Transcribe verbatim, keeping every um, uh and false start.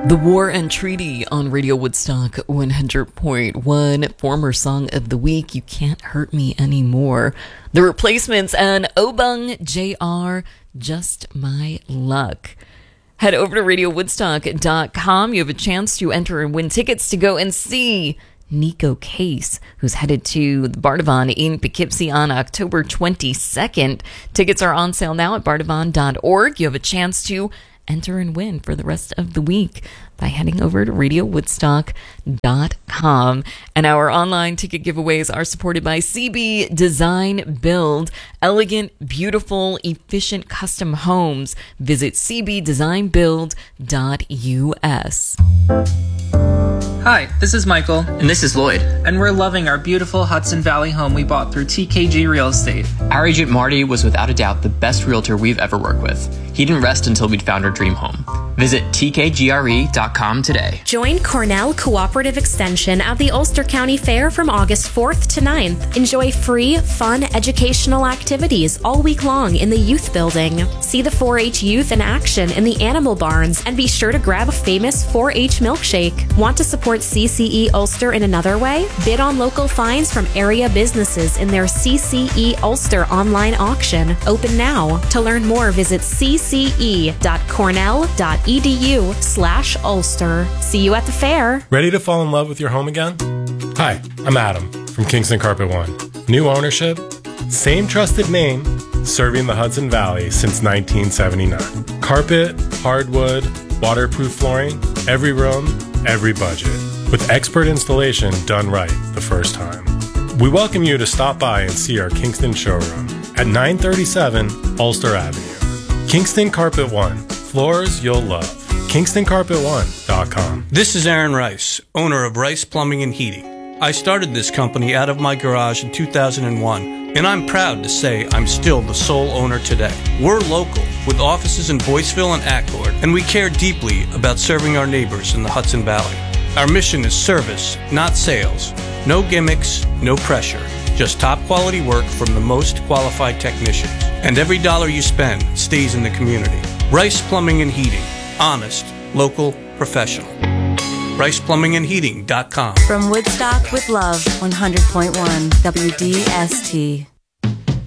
The War and Treaty on Radio Woodstock one hundred point one. Former Song of the Week, You Can't Hurt Me Anymore. The Replacements and Obung J R, Just My Luck. Head over to radio woodstock dot com. You have a chance to enter and win tickets to go and see Nico Case, who's headed to the Bardavon in Poughkeepsie on October twenty-second. Tickets are on sale now at bardavon dot org. You have a chance to enter and win for the rest of the week by heading over to radio woodstock dot com. And our online ticket giveaways are supported by C B Design Build. Elegant, beautiful, efficient custom homes. Visit c b design build dot u s. Hi, this is Michael. And this is Lloyd. And we're loving our beautiful Hudson Valley home we bought through T K G Real Estate. Our agent Marty was without a doubt the best realtor we've ever worked with. He didn't rest until we'd found our dream home. Visit t k g r e dot com today. Join Cornell Cooperative Extension at the Ulster County Fair from August fourth to ninth. Enjoy free, fun, educational activities all week long in the Youth Building. See the four H youth in action in the Animal Barns and be sure to grab a famous four H milkshake. Want to support C C E Ulster in another way? Bid on local finds from area businesses in their C C E Ulster online auction. Open now. To learn more, visit c c e dot cornell dot e d u slash Ulster. See you at the fair. Ready to fall in love with your home again? Hi, I'm Adam from Kingston Carpet One. New ownership, same trusted name, serving the Hudson Valley since nineteen seventy-nine. Carpet, hardwood, waterproof flooring, every room, every budget. With expert installation done right the first time. We welcome you to stop by and see our Kingston showroom at nine thirty-seven Ulster Avenue. Kingston Carpet One. Floors you'll love. kingston carpet one dot com. This is Aaron Rice, owner of Rice Plumbing and Heating. I started this company out of my garage in two thousand one, and I'm proud to say I'm still the sole owner today. We're local, with offices in Boyceville and Accord, and we care deeply about serving our neighbors in the Hudson Valley. Our mission is service, not sales. No gimmicks, no pressure. Just top quality work from the most qualified technicians. And every dollar you spend stays in the community. Rice Plumbing and Heating. Honest, local, professional. rice plumbing and heating dot com. From Woodstock with Love, one hundred point one W D S T.